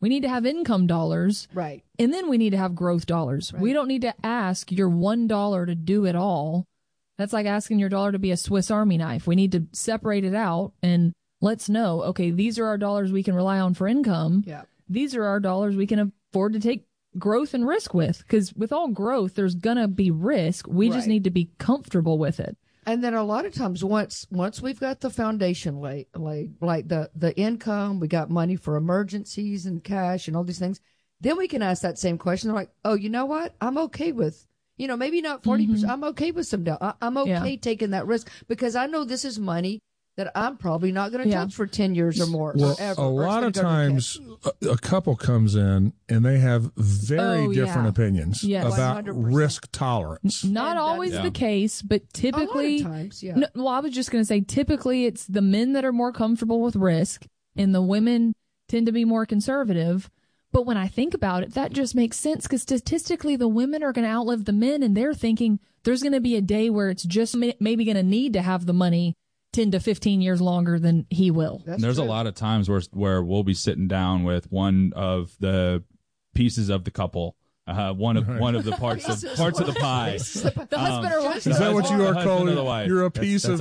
We need to have income dollars. Right. And then we need to have growth dollars. Right. We don't need to ask your $1 to do it all. That's like asking your dollar to be a Swiss Army knife. We need to separate it out and let's know, okay, these are our dollars we can rely on for income. Yeah. These are our dollars we can afford to take growth and risk with. Because with all growth, there's going to be risk. We just need to be comfortable with it. And then a lot of times, once we've got the foundation laid, like the income, we got money for emergencies and cash and all these things, then we can ask that same question. They're like, oh, you know what? I'm okay with, maybe not 40%. I'm okay with some down. I'm okay taking that risk because I know this is money that I'm probably not going to touch for 10 years or more. Well, forever, a lot of times a couple comes in and they have very different opinions about 100%. risk tolerance. Not always the case, but typically, a lot of times, well, I was just going to say, typically it's the men that are more comfortable with risk and the women tend to be more conservative. But when I think about it, that just makes sense because statistically the women are going to outlive the men and they're thinking there's going to be a day where it's just maybe going to need to have the money 10 to 15 years longer than he will. There's a lot of times where we'll be sitting down with one of the pieces of the couple, one of the parts of the pie. The husband or wife. Is that what you are called? You're a piece of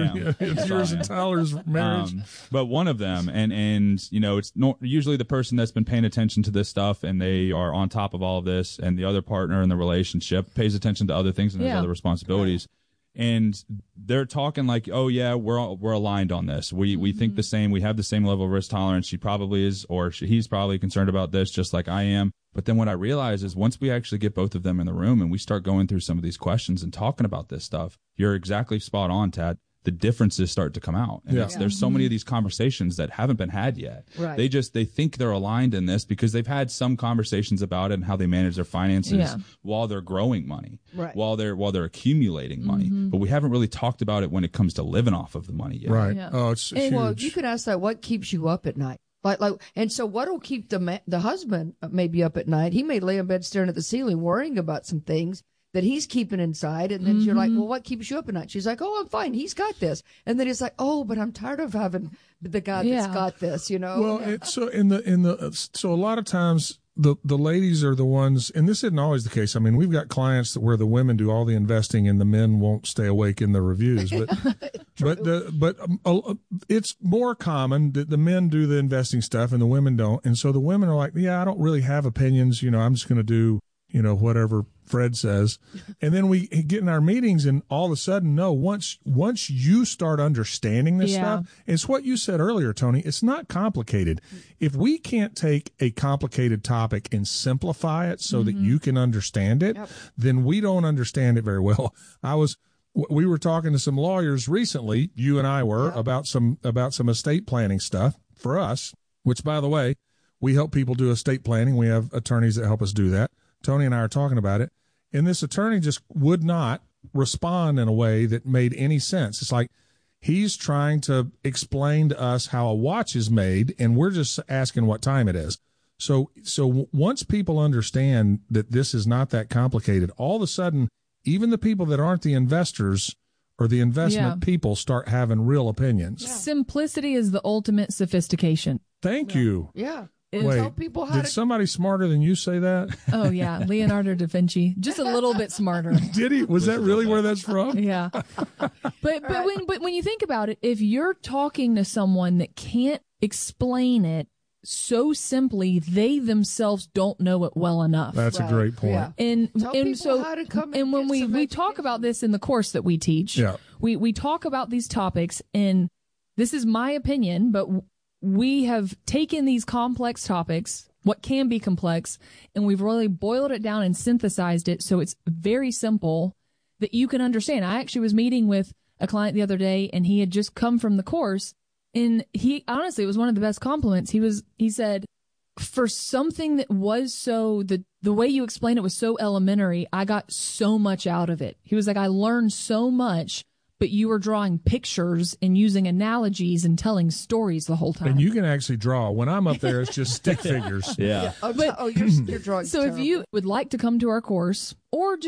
yours and Tyler's marriage. But one of them, and it's usually the person that's been paying attention to this stuff, and they are on top of all of this, and the other partner in the relationship pays attention to other things and has other responsibilities. And they're talking like, oh yeah, we're aligned on this. We think the same. We have the same level of risk tolerance. She probably is, or he's probably concerned about this, just like I am. But then what I realize is once we actually get both of them in the room and we start going through some of these questions and talking about this stuff, you're exactly spot on, Tad. The differences start to come out. And there's so many of these conversations that haven't been had yet. Right. They think they're aligned in this because they've had some conversations about it and how they manage their finances while they're growing money, while they're accumulating money. But we haven't really talked about it when it comes to living off of the money yet. Right. Yeah. Oh, it's huge. Well, you could ask that, what keeps you up at night? And so what will keep the husband maybe up at night? He may lay in bed staring at the ceiling, worrying about some things that he's keeping inside. And then you're like, well, what keeps you up at night? She's like, oh, I'm fine. He's got this. And then he's like, oh, but I'm tired of having the guy that's got this, Well, so so a lot of times the ladies are the ones, and this isn't always the case. I mean, we've got clients where the women do all the investing and the men won't stay awake in the reviews, but it's more common that the men do the investing stuff and the women don't. And so the women are like, yeah, I don't really have opinions. I'm just going to do, whatever Fred says. And then we get in our meetings and all of a sudden, once you start understanding this stuff, it's what you said earlier, Tony, it's not complicated. If we can't take a complicated topic and simplify it so that you can understand it, then we don't understand it very well. We were talking to some lawyers recently, you and I were, about some estate planning stuff for us, which, by the way, we help people do estate planning. We have attorneys that help us do that. Tony and I are talking about it, and this attorney just would not respond in a way that made any sense. It's like he's trying to explain to us how a watch is made, and we're just asking what time it is. So once people understand that this is not that complicated, all of a sudden, even the people that aren't the investors or the investment people start having real opinions. Yeah. Simplicity is the ultimate sophistication. Thank you. Yeah. Wait, tell people how did somebody smarter than you say that? Oh, yeah. Leonardo da Vinci. Just a little bit smarter. Did he? Was that really where that's from? Yeah. But when you think about it, if you're talking to someone that can't explain it so simply, they themselves don't know it well enough. That's a great point. Yeah. And so how to come and when we talk about this in the course that we teach, we talk about these topics, and this is my opinion, but we have taken these complex topics, what can be complex, and we've really boiled it down and synthesized it so it's very simple that you can understand. I actually was meeting with a client the other day, and he had just come from the course, and he honestly, it was one of the best compliments. He said, for something that was so, the way you explained it was so elementary, I got so much out of it. He was like, I learned so much, but you were drawing pictures and using analogies and telling stories the whole time. And you can actually draw. When I'm up there, it's just stick figures. Yeah. You're drawing. So if you would like to come to our course or just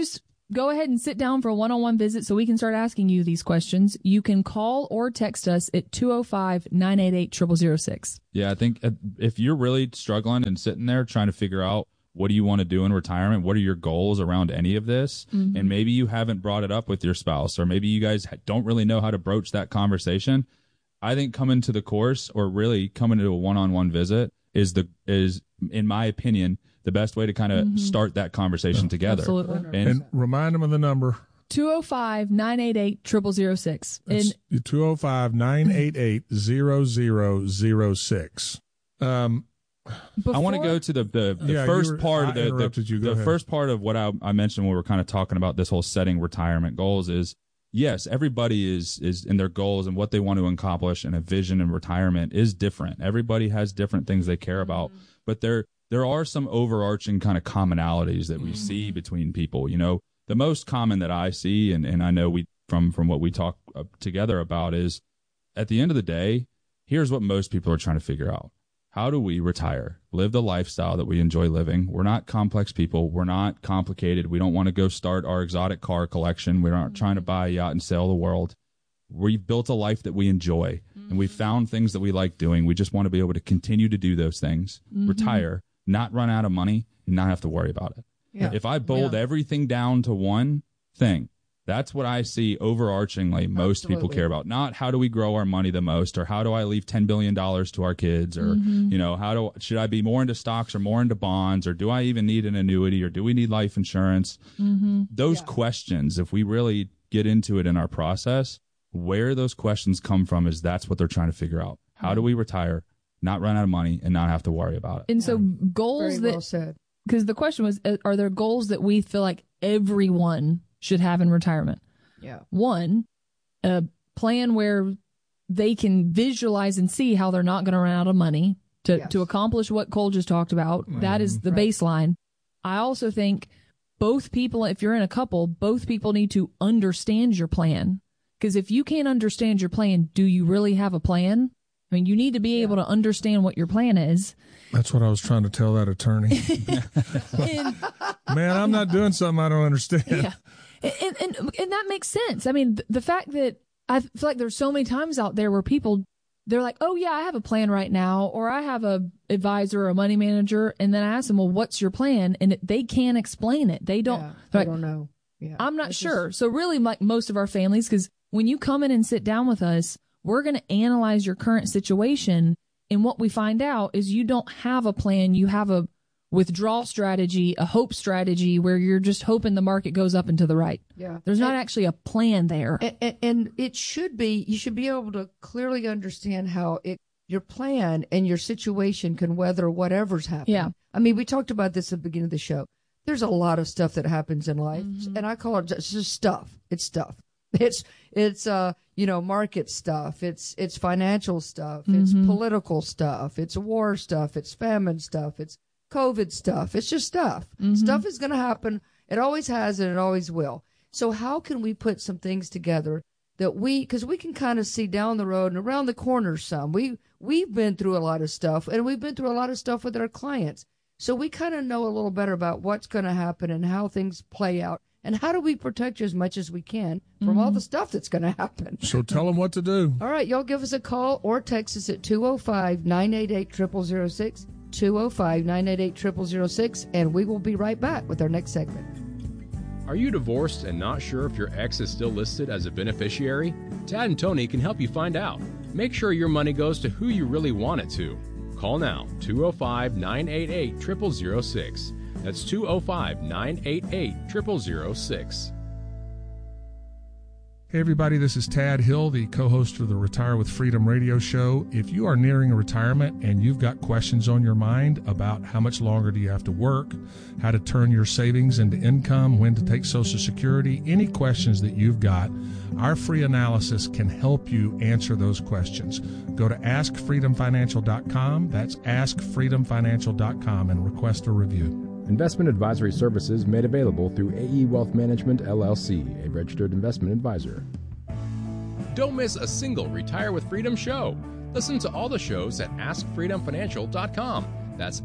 go ahead and sit down for a one-on-one visit so we can start asking you these questions, you can call or text us at 205-988-0006. Yeah, I think if you're really struggling and sitting there trying to figure out what do you want to do in retirement, what are your goals around any of this, and maybe you haven't brought it up with your spouse, or maybe you guys don't really know how to broach that conversation, I think coming to the course or really coming to a one-on-one visit is, in my opinion, the best way to kind of start that conversation together. Absolutely. And remind them of the number. 205-988-0006. It's 205-988-0006. I want to go to the first part of the first part of what I mentioned when we were kind of talking about this whole setting retirement goals is, yes, everybody is in their goals and what they want to accomplish, and a vision in retirement is different. Everybody has different things they care about, but there are some overarching kind of commonalities that we see between people. You know, the most common that I see, and I know from what we talk together about, is at the end of the day, here's what most people are trying to figure out. How do we retire, live the lifestyle that we enjoy living? We're not complex people. We're not complicated. We don't want to go start our exotic car collection. We're not trying to buy a yacht and sail the world. We've built a life that we enjoy, and we found things that we like doing. We just want to be able to continue to do those things, retire, not run out of money, and not have to worry about it. Yeah. If I boiled everything down to one thing, that's what I see overarchingly most people care about. Not how do we grow our money the most, or how do I leave $10 billion to our kids, or you know, should I be more into stocks or more into bonds, or do I even need an annuity, or do we need life insurance? Those questions, if we really get into it in our process, where those questions come from is that's what they're trying to figure out. How do we retire, not run out of money, and not have to worry about it? And so goals Very well said. Because the question was, are there goals that we feel like everyone should have in retirement? Yeah. One, a plan where they can visualize and see how they're not going to run out of money to accomplish what Cole just talked about. That is the baseline. I also think both people, if you're in a couple, both people need to understand your plan. Because if you can't understand your plan, do you really have a plan? I mean, you need to be able to understand what your plan is. That's what I was trying to tell that attorney. Man, I'm not doing something I don't understand. Yeah. And that makes sense. I mean, the fact that I feel like there's so many times out there where people, they're like, oh, yeah, I have a plan right now, or I have a advisor or a money manager. And then I ask them, well, what's your plan? And they can't explain it. They don't. They don't know. Yeah. I'm not sure. So really, like most of our families, because when you come in and sit down with us, we're going to analyze your current situation. And what we find out is you don't have a plan. You have a withdrawal strategy, a hope strategy, where you're just hoping the market goes up and to the right. Yeah. There's not actually a plan there. And it should be, you should be able to clearly understand how your plan and your situation can weather whatever's happening. Yeah. I mean, we talked about this at the beginning of the show. There's a lot of stuff that happens in life, and I call it just stuff. It's stuff. It's market stuff. It's financial stuff. It's political stuff. It's war stuff. It's famine stuff. It's COVID stuff. It's just stuff. Stuff is going to happen. It always has, and it always will. So how can we put some things together that because we can kind of see down the road and around the corner some. We've been through a lot of stuff, and we've been through a lot of stuff with our clients. So we kind of know a little better about what's going to happen and how things play out. And how do we protect you as much as we can from all the stuff that's going to happen? So tell them what to do. All right. Y'all give us a call or text us at 205-988-0006, 205-988-0006, and we will be right back with our next segment. Are you divorced and not sure if your ex is still listed as a beneficiary? Tad and Tony can help you find out. Make sure your money goes to who you really want it to. Call now, 205-988-0006. That's 205-988-0006. Hey everybody, this is Tad Hill, the co-host of the Retire with Freedom radio show. If you are nearing a retirement and you've got questions on your mind about how much longer do you have to work, how to turn your savings into income, when to take Social Security, any questions that you've got, our free analysis can help you answer those questions. Go to AskFreedomFinancial.com. That's AskFreedomFinancial.com and request a review. Investment advisory services made available through AE Wealth Management, LLC, a registered investment advisor. Don't miss a single Retire with Freedom show. Listen to all the shows at AskFreedomFinancial.com. That's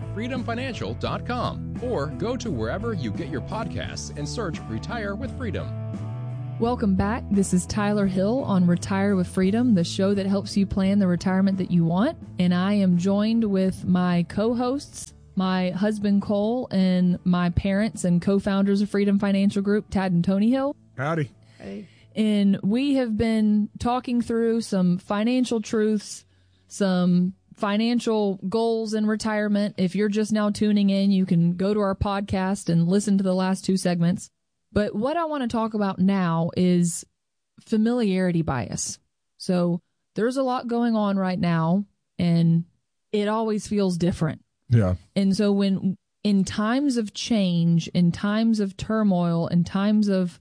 askfreedomfinancial.com, or go to wherever you get your podcasts and search Retire with Freedom. Welcome back. This is Tyler Hill on Retire with Freedom, the show that helps you plan the retirement that you want. And I am joined with my co-hosts, my husband Cole, and my parents and co-founders of Freedom Financial Group, Tad and Tony Hill. Howdy. Hey. And we have been talking through some financial truths, some financial goals in retirement. If you're just now tuning in, you can go to our podcast and listen to the last two segments. But what I want to talk about now is familiarity bias. So there's a lot going on right now, and it always feels different. Yeah. And so when in times of change, in times of turmoil, in times of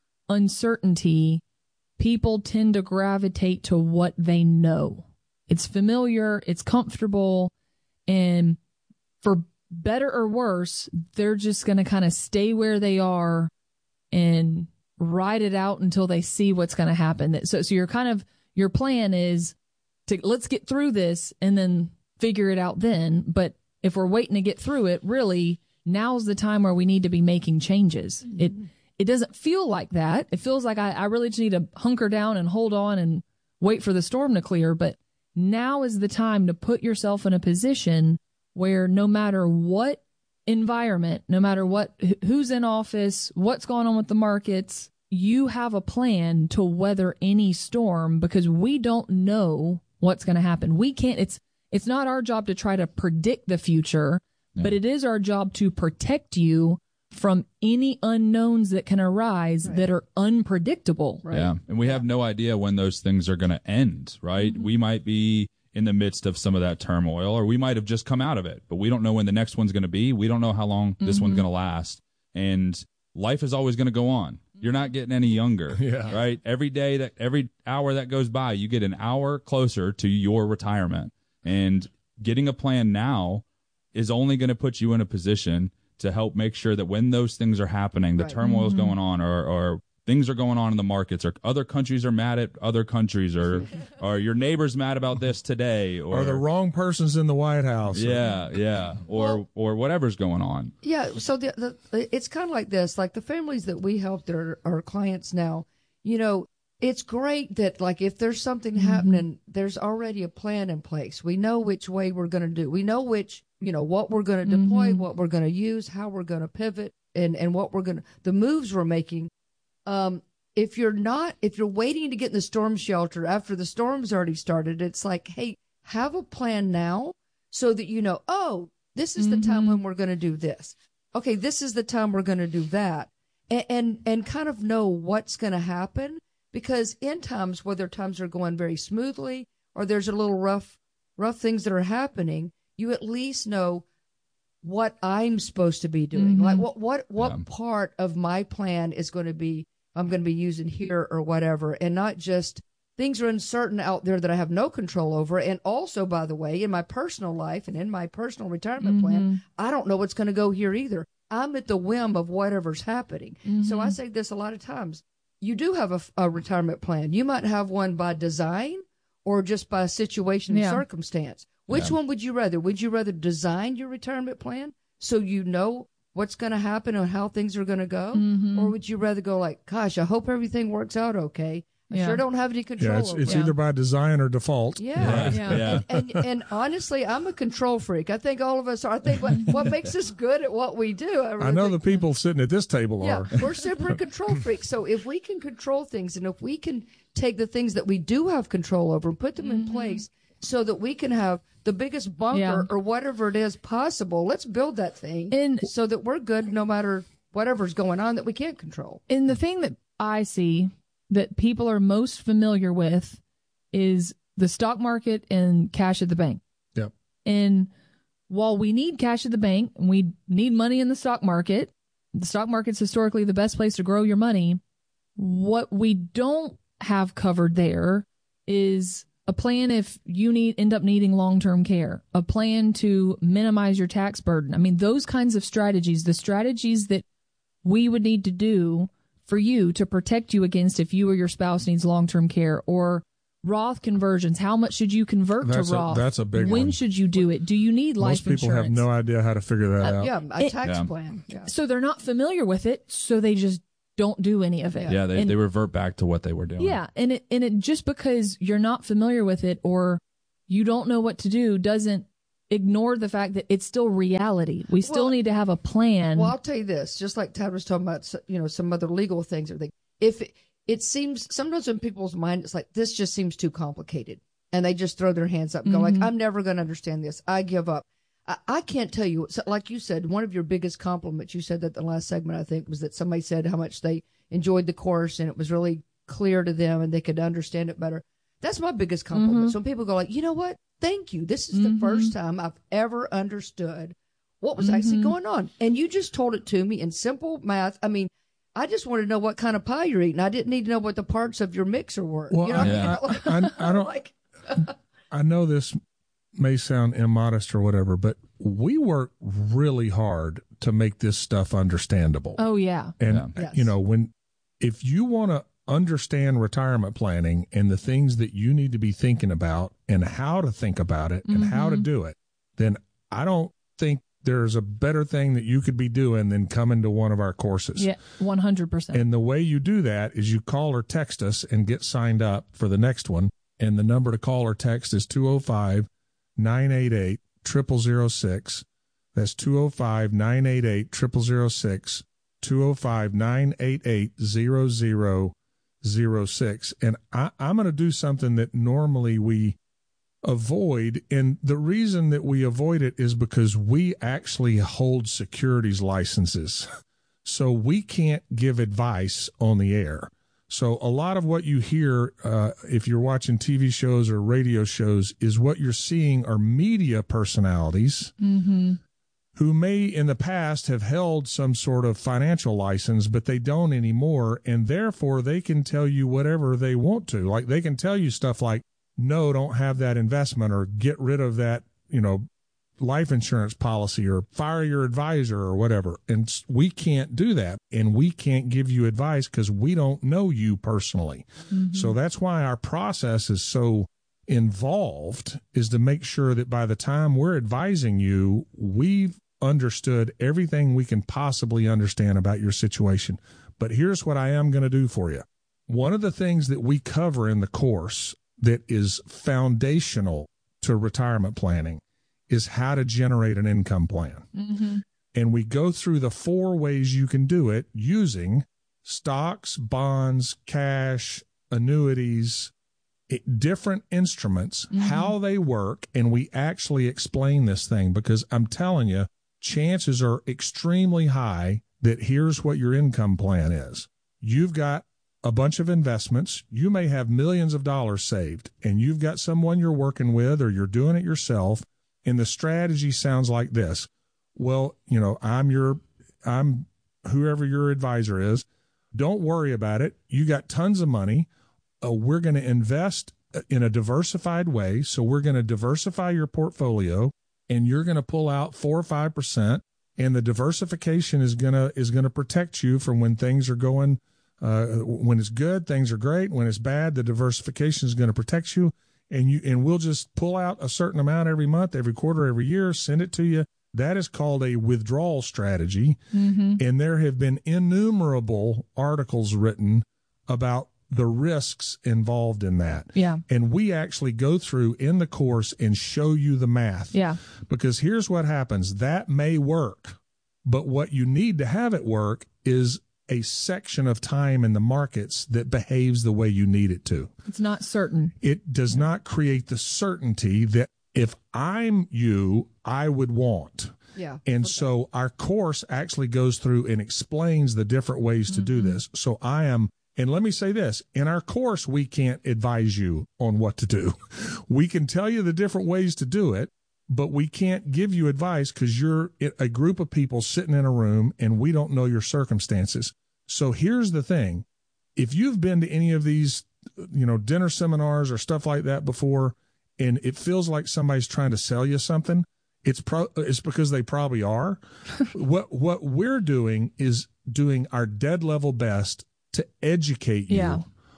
uncertainty, people tend to gravitate to what they know. It's familiar, it's comfortable, and for better or worse, they're just going to kind of stay where they are and ride it out until they see what's going to happen. So your plan is to let's get through this and then figure it out then. But if we're waiting to get through it, really, now's the time where we need to be making changes. Mm-hmm. It doesn't feel like that. It feels like I really just need to hunker down and hold on and wait for the storm to clear. But now is the time to put yourself in a position where no matter what environment, no matter who's in office, what's going on with the markets, you have a plan to weather any storm, because we don't know what's going to happen. We can't, it's not our job to try to predict the future, but it is our job to protect you from any unknowns that can arise that are unpredictable. Right. Yeah. And we have no idea when those things are going to end, right? Mm-hmm. We might be in the midst of some of that turmoil, or we might have just come out of it, but we don't know when the next one's going to be. We don't know how long this one's going to last. And life is always going to go on. You're not getting any younger, right? Every hour that goes by, you get an hour closer to your retirement. And getting a plan now is only going to put you in a position to help make sure that when those things are happening, the turmoil's going on, or things are going on in the markets, or other countries are mad at other countries, or your neighbor's mad about this today, or the wrong person's in the White House. Or whatever's going on. Yeah, so it's kind of like this, like the families that we help that are our clients now, it's great that, like, if there's something happening, there's already a plan in place. We know which way we're going to do. We know what we're going to deploy, what we're going to use, how we're going to pivot, and what the moves we're making. If you're waiting to get in the storm shelter after the storm's already started, it's like, hey, have a plan now so that this is the time when we're going to do this. Okay, this is the time we're going to do that. And kind of know what's going to happen, because in times, whether times are going very smoothly or there's a little rough things that are happening, you at least know what I'm supposed to be doing. Like what part of my plan is going to be, I'm going to be using here or whatever, and not just things are uncertain out there that I have no control over. And also, by the way, in my personal life and in my personal retirement plan, I don't know what's going to go here either. I'm at the whim of whatever's happening. So I say this a lot of times. You do have a retirement plan. You might have one by design or just by situation and circumstance. Which one would you rather? Would you rather design your retirement plan so you know what's going to happen and how things are going to go? Or would you rather go like, gosh, I hope everything works out okay. I sure don't have any control over it. It's either by design or default. And honestly, I'm a control freak. I think all of us are. I think what makes us good at what we do. I know the people sitting at this table are. We're super control freaks. So if we can control things, and if we can take the things that we do have control over and put them in place so that we can have the biggest bunker or whatever it is possible, let's build that thing so that we're good no matter whatever's going on that we can't control. And the thing that I see that people are most familiar with is the stock market and cash at the bank. Yep. And while we need cash at the bank and we need money in the stock market's historically the best place to grow your money. What we don't have covered there is a plan if you end up needing long-term care, a plan to minimize your tax burden. I mean, those kinds of strategies, the strategies that we would need to do for you to protect you against if you or your spouse needs long-term care, or Roth conversions. How much should you convert to Roth? That's a big one. When should you do it? Do you need life insurance? Most people have no idea how to figure that out. Yeah, a tax plan. Yeah. So they're not familiar with it, so they just don't do any of it. Yeah, they revert back to what they were doing. Yeah, and it just because you're not familiar with it or you don't know what to do doesn't ignore the fact that it's still reality. We still need to have a plan. Well, I'll tell you this, just like Tad was talking about, some other legal things. If it seems, sometimes in people's mind, it's like, this just seems too complicated. And they just throw their hands up and go like, I'm never going to understand this. I give up. I can't tell you, like you said, one of your biggest compliments, you said that the last segment, I think, was that somebody said how much they enjoyed the course and it was really clear to them and they could understand it better. That's my biggest compliment. So when people go like, you know what? Thank you. This is the first time I've ever understood what was actually going on. And you just told it to me in simple math. I mean, I just wanted to know what kind of pie you're eating. I didn't need to know what the parts of your mixer were. Well, you know what I mean? I don't like. I know this may sound immodest or whatever, but we work really hard to make this stuff understandable. Oh yeah, and if you want to understand retirement planning and the things that you need to be thinking about and how to think about it and how to do it, then I don't think there's a better thing that you could be doing than coming to one of our courses. Yeah, 100%. And the way you do that is you call or text us and get signed up for the next one. And the number to call or text is 205-988-0006. That's 205-988-0006, 205-988-0006. And I'm going to do something that normally we avoid. And the reason that we avoid it is because we actually hold securities licenses. So we can't give advice on the air. So a lot of what you hear, if you're watching TV shows or radio shows, is what you're seeing are media personalities who may in the past have held some sort of financial license, but they don't anymore. And therefore they can tell you whatever they want to. Like they can tell you stuff like, no, don't have that investment, or get rid of that, life insurance policy, or fire your advisor or whatever. And we can't do that. And we can't give you advice because we don't know you personally. So that's why our process is so involved, is to make sure that by the time we're advising you, we've understood everything we can possibly understand about your situation. But here's what I am going to do for you. One of the things that we cover in the course that is foundational to retirement planning is how to generate an income plan. And we go through the 4 ways you can do it using stocks, bonds, cash, annuities, different instruments, how they work. And we actually explain this thing because I'm telling you, chances are extremely high that here's what your income plan is. You've got a bunch of investments. You may have millions of dollars saved, and you've got someone you're working with, or you're doing it yourself. And the strategy sounds like this. Well, I'm whoever your advisor is. Don't worry about it. You got tons of money. We're going to invest in a diversified way. So we're going to diversify your portfolio, and you're going to pull out 4 or 5%. And the diversification is going to protect you from when things are going. When it's good, things are great. When it's bad, the diversification is going to protect you. And we'll just pull out a certain amount every month, every quarter, every year, send it to you. That is called a withdrawal strategy. And there have been innumerable articles written about the risks involved in that. Yeah. And we actually go through in the course and show you the math. Yeah. Because here's what happens. That may work, but what you need to have it work is a section of time in the markets that behaves the way you need it to. It's not certain. It does not create the certainty that if I'm you, I would want. Yeah. And so our course actually goes through and explains the different ways to do this. So and let me say this, in our course, we can't advise you on what to do. We can tell you the different ways to do it, but we can't give you advice because you're a group of people sitting in a room and we don't know your circumstances. So here's the thing. If you've been to any of these, dinner seminars or stuff like that before, and it feels like somebody's trying to sell you something, it's because they probably are. What we're doing is doing our dead level best to educate you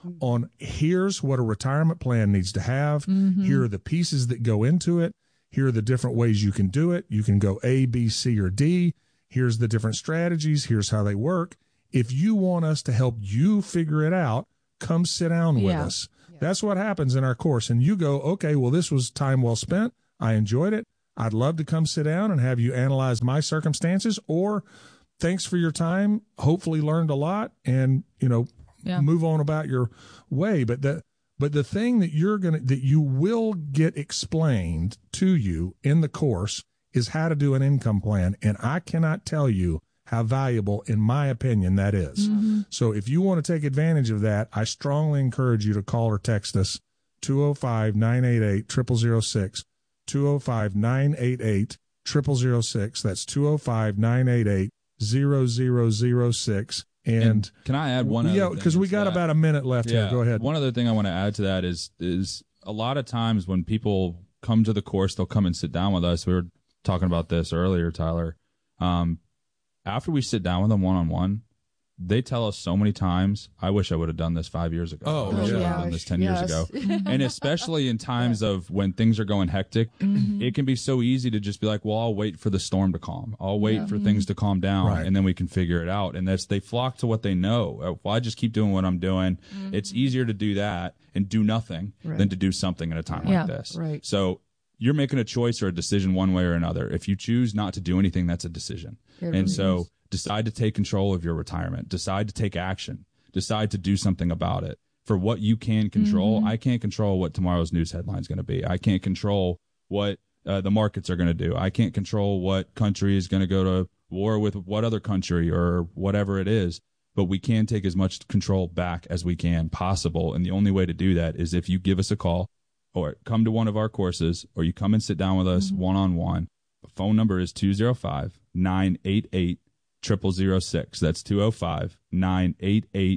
on here's what a retirement plan needs to have. Here are the pieces that go into it. Here are the different ways you can do it. You can go A, B, C, or D. Here's the different strategies. Here's how they work. If you want us to help you figure it out, come sit down with us. That's what happens in our course. And you go, okay, well, this was time well spent. I enjoyed it. I'd love to come sit down and have you analyze my circumstances, or thanks for your time. Hopefully learned a lot and, move on about your way. But the thing that you will get explained to you in the course is how to do an income plan. And I cannot tell you how valuable, in my opinion, that is. So if you want to take advantage of that, I strongly encourage you to call or text us 205-988-0006, 205-988-0006. That's 205-988-0006. And can I add one other thing? Because we got about a minute left here. Go ahead. One other thing I want to add to that is a lot of times when people come to the course, they'll come and sit down with us. We were talking about this earlier, Tyler. After we sit down with them one-on-one, they tell us so many times, I wish I would have done this 5 years ago. I wish I would have done this 10 years ago. And especially in times of when things are going hectic, it can be so easy to just be like, well, I'll wait for the storm to calm. I'll wait for things to calm down, and then we can figure it out. And they flock to what they know. Well, I just keep doing what I'm doing. It's easier to do that and do nothing than to do something at a time like this. So you're making a choice or a decision one way or another. If you choose not to do anything, that's a decision. So decide to take control of your retirement. Decide to take action. Decide to do something about it. For what you can control, I can't control what tomorrow's news headline is going to be. I can't control what the markets are going to do. I can't control what country is going to go to war with what other country or whatever it is. But we can take as much control back as we can possible. And the only way to do that is if you give us a call or come to one of our courses or you come and sit down with us one-on-one. The phone number is 205-988-0006. That's 205-988-0006,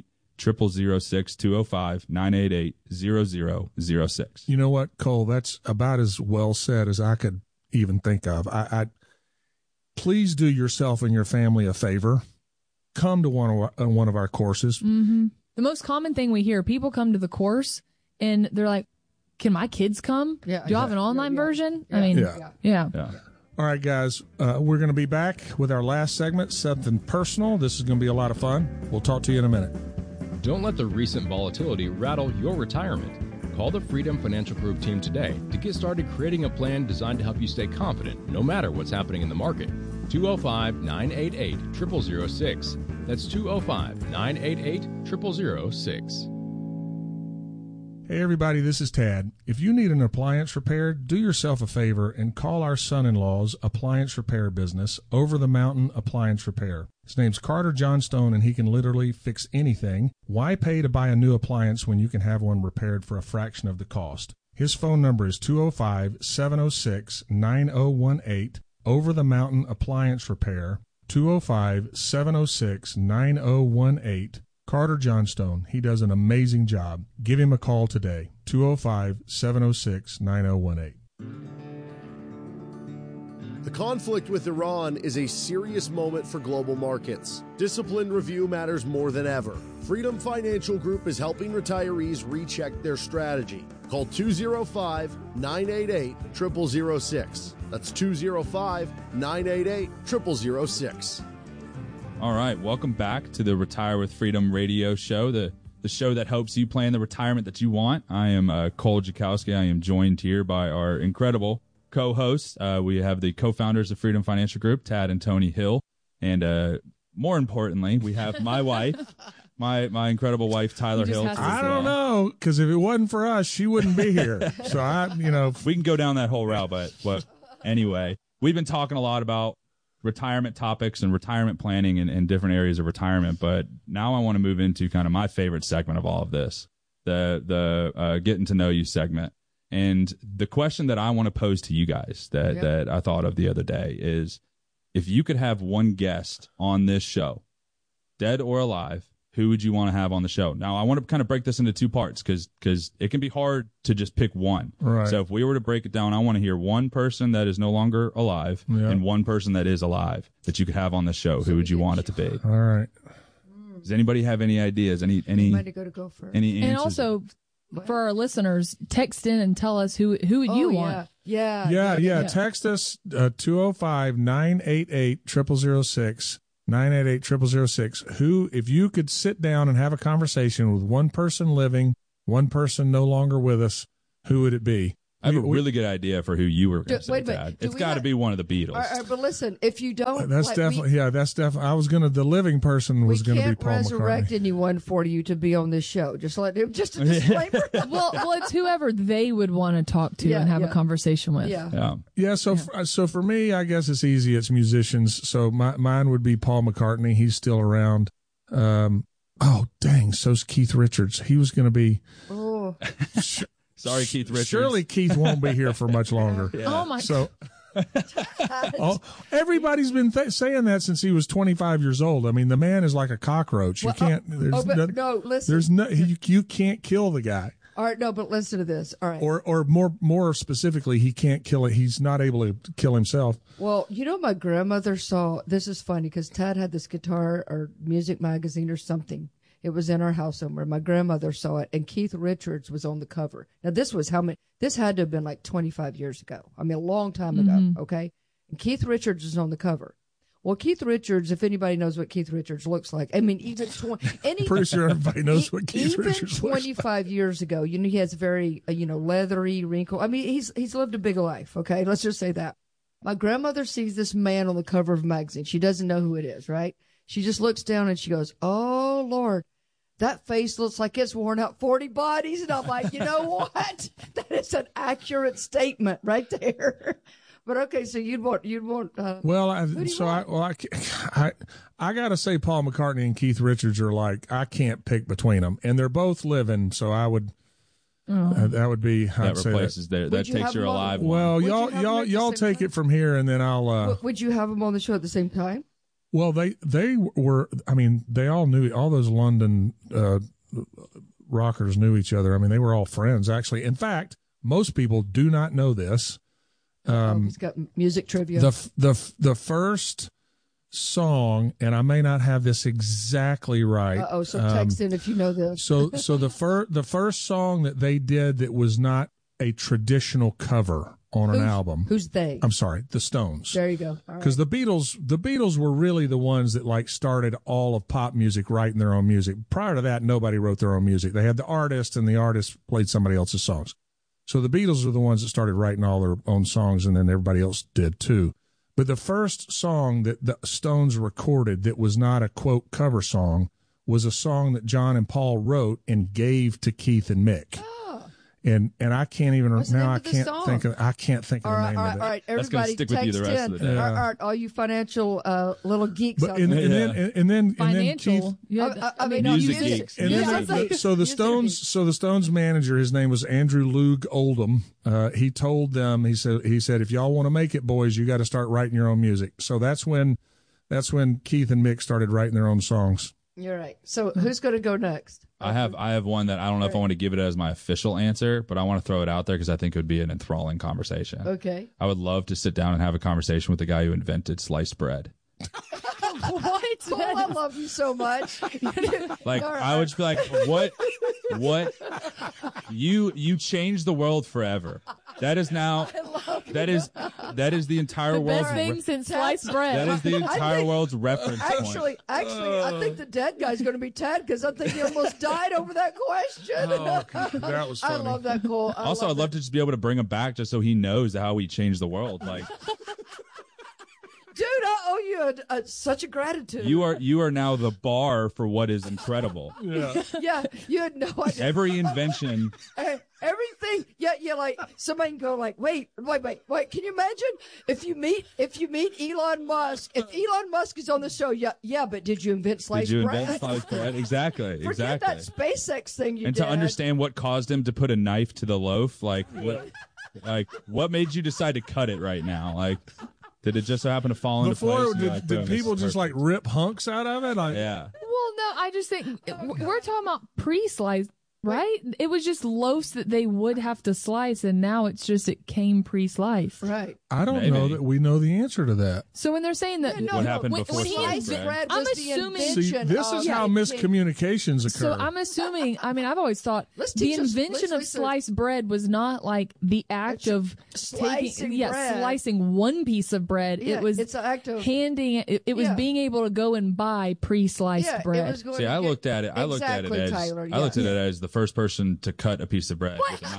205-988-0006. You know what, Cole? That's about as well said as I could even think of. I please do yourself and your family a favor. Come to one of our courses. The most common thing we hear, people come to the course and they're like, can my kids come? Do you have an online version? I mean, yeah. All right, guys, we're going to be back with our last segment, something personal. This is going to be a lot of fun. We'll talk to you in a minute. Don't let the recent volatility rattle your retirement. Call the Freedom Financial Group team today to get started creating a plan designed to help you stay confident no matter what's happening in the market. 205-988-0006. That's 205-988-0006. Hey, everybody, this is Tad. If you need an appliance repaired, do yourself a favor and call our son-in-law's appliance repair business, Over the Mountain Appliance Repair. His name's Carter Johnstone, and he can literally fix anything. Why pay to buy a new appliance when you can have one repaired for a fraction of the cost? His phone number is 205-706-9018, Over the Mountain Appliance Repair, 205-706-9018. Carter Johnstone. He does an amazing job. Give him a call today, 205-706-9018. The conflict with Iran is a serious moment for global markets. Disciplined review matters more than ever. Freedom Financial Group is helping retirees recheck their strategy. Call 205-988-0006. That's 205-988-0006. All right, welcome back to the Retire with Freedom radio show, the show that helps you plan the retirement that you want. I am Cole Jakowski. I am joined here by our incredible co-hosts. We have the co-founders of Freedom Financial Group, Tad and Tony Hill, and more importantly, we have my wife, my incredible wife, Tyler Hill. I don't know, because if it wasn't for us, she wouldn't be here. So we can go down that whole route, but anyway, we've been talking a lot about retirement topics and retirement planning and different areas of retirement. But now I want to move into kind of my favorite segment of all of this, the getting to know you segment. And the question that I want to pose to you guys that I thought of the other day is, if you could have one guest on this show, dead or alive, who would you want to have on the show? Now, I want to kind of break this into two parts because it can be hard to just pick one. Right. So if we were to break it down, I want to hear one person that is no longer alive and one person that is alive that you could have on the show. Who would you want it to be? All right. Does anybody have any ideas? Any go first. Any answers? And also, for our listeners, text in and tell us who you want. Yeah. Text us 205-988-0006. 988-0006. Who, if you could sit down and have a conversation with one person living, one person no longer with us, who would it be? I have a really good idea for who you were going to say, Tad. It's got to be one of the Beatles. All right, but listen, if you don't, that's definitely. I was gonna. The living person was going to be Paul McCartney. We can't resurrect anyone for you to be on this show. Just let him. Just a disclaimer. well, it's whoever they would want to talk to and have a conversation with. Yeah. So for me, I guess it's easy. It's musicians. So mine would be Paul McCartney. He's still around. Oh dang! So's Keith Richards. He was going to be. Oh. Sorry, Keith Richards. Surely Keith won't be here for much longer. Oh my! So, everybody's been saying that since he was 25 years old. I mean, the man is like a cockroach. You can't. Listen. You can't kill the guy. All right, no, but listen to this. All right. Or more specifically, he can't kill it. He's not able to kill himself. Well, my grandmother saw. This is funny because Tad had this guitar or music magazine or something. It was in our house somewhere. My grandmother saw it, and Keith Richards was on the cover. Now, this was how many? This had to have been like 25 years ago. I mean, a long time ago. Okay, and Keith Richards was on the cover. Well, Keith Richards, if anybody knows what Keith Richards looks like, I mean, even pretty sure everybody knows what Keith Richards looks like. 25 years ago, he has very, leathery, wrinkle. I mean, he's lived a big life. Okay, let's just say that. My grandmother sees this man on the cover of a magazine. She doesn't know who it is, right? She just looks down and she goes, "Oh Lord. That face looks like it's worn out 40 bodies." And I'm like, you know what? That is an accurate statement right there. But okay, so you'd want. I got to say, Paul McCartney and Keith Richards are like, I can't pick between them, and they're both living. So I would. That would be. That replaces there. That takes your alive one. Well, y'all take it from here, and then I'll. Would you have them on the show at the same time? Well, they were. I mean, they all knew. All those London rockers knew each other. I mean, they were all friends. Actually, in fact, most people do not know this. He's got music trivia. The first song, and I may not have this exactly right. So text in if you know this. So the first song that they did that was not a traditional cover on an album. Who's they? I'm sorry, the Stones. There you go. Because the Beatles were really the ones that like started all of pop music writing their own music. Prior to that, nobody wrote their own music. They had the artist, and the artist played somebody else's songs. So the Beatles were the ones that started writing all their own songs, and then everybody else did too. But the first song that the Stones recorded that was not a quote cover song was a song that John and Paul wrote and gave to Keith and Mick. And I can't even now. I can't think of the name of it. All right, everybody, stick with you the rest of the day. All right, all you financial little geeks out there. And then financial. Music geeks. So the Stones manager, his name was Andrew Loog Oldham. He told them, he said, if y'all want to make it, boys, you got to start writing your own music. So that's when Keith and Mick started writing their own songs. You're right. So who's going to go next? I have one that I don't know if I want to give it as my official answer, but I want to throw it out there because I think it would be an enthralling conversation. Okay. I would love to sit down and have a conversation with the guy who invented sliced bread. What? Paul, I love you so much. Like, I would just be like, what? You changed the world forever. That is now. That is the entire world's best thing since sliced bread. That is the entire world's reference point. Actually, I think the dead guy's going to be Ted because I think he almost died over that question. That was funny. I love that, Cole. I'd love to just be able to bring him back just so he knows how we changed the world. Like, dude, I owe you such a gratitude. You are now the bar for what is incredible. Yeah, you had no idea. Every invention. Everything. Yeah, like somebody can go like, wait. Can you imagine if you meet Elon Musk? If Elon Musk is on the show, yeah, but did you invent sliced bread? Did you invent sliced bread? Exactly. Forget that SpaceX thing you did. And to understand what caused him to put a knife to the loaf, what made you decide to cut it right now? Like, did it just so happen to fall into place? Before, did people just like rip hunks out of it? Yeah. Well, no, I just think we're talking about pre-sliced Right? It was just loaves that they would have to slice, and now it's just it came pre-sliced. Right. I don't know that we know the answer to that. So when they're saying that, what happened before sliced bread was I'm the assuming- invention See, this is how miscommunications occur. so I'm assuming. I mean, I've always thought Let's the teach us- invention let's of research. sliced bread was not like the act of Slicing bread. slicing one piece of bread. Yeah, it was it's an act of handing. It was Yeah. being able to go and buy pre-sliced yeah, bread. It was going See, to I get- looked at it. I looked at it Exactly, as Tyler, I looked at yeah. it as the first person to cut a piece of bread.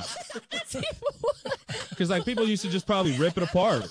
Because like people used to just probably rip it apart.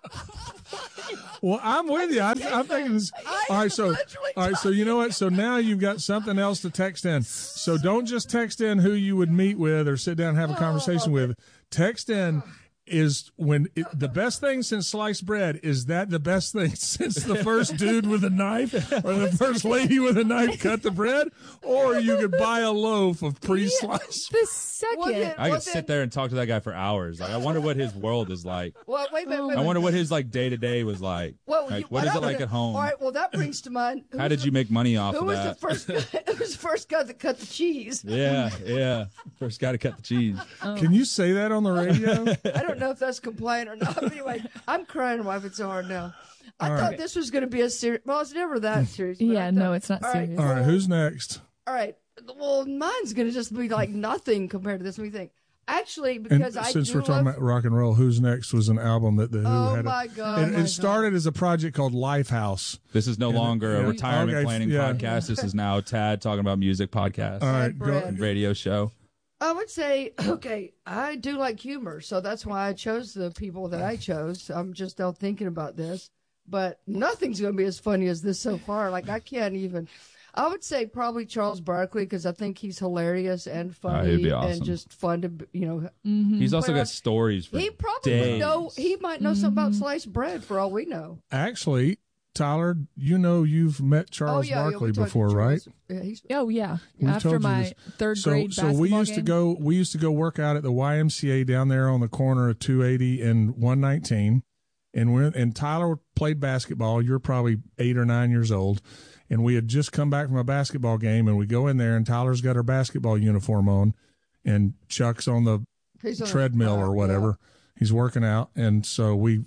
Well, I'm with you. I'm thinking this. All right, so you know what? So now you've got something else to text in. So don't just text in who you would meet with or sit down and have a conversation with. Text in is the best thing since sliced bread. Is that the best thing since the first dude with a knife or the first lady with a knife cut the bread? Or you could buy a loaf of pre-sliced. The second, I could sit there and talk to that guy for hours. Like, I wonder what his world is like. Well, wait a minute. I wonder what his like day to day was like. Well, Like, what is it like at home? All right. Well, that brings to mind. How did you make money off Who of was that? the first? Who was the first guy that cut the cheese? Yeah. First guy to cut the cheese. Can you say that on the radio? I don't know if that's compliant or not. But anyway, I'm crying laughing so hard now. I thought right. this was going to be a serious. Well, it's never that serious. but I yeah, thought- no, it's not All right, serious. All right, who's next? All right. Well, mine's going to just be like nothing compared to this. What do you think? Actually, And because I since do we're talking love, about rock and roll, Who's Next was an album that the Who Oh, had. my God. It started as a project called Lifehouse. This is no longer a retirement Okay, planning yeah. podcast. This is now Tad talking about music podcast All right, bread. go. and radio show. I would say, okay, I do like humor, so that's why I chose the people that I chose. I'm just now thinking about this, but nothing's going to be as funny as this so far. Like, I can't even. I would say probably Charles Barkley because I think he's hilarious and funny he'd be awesome. and just fun to, you know. He's also Well, got stories for He probably days. would know. He might know something about sliced bread for all we know. Actually, Tyler, you know you've met Charles Barkley we talked to before, Charles. right? Yeah, he's Oh yeah, We after told you my this. third grade So basketball we used game. we used to go work out at the YMCA down there on the corner of 280 and 119, and Tyler played basketball. You're probably 8 or 9 years old, and we had just come back from a basketball game, and we go in there, and Tyler's got her basketball uniform on, and Chuck's on the he's on the- treadmill or whatever. He's working out, and so we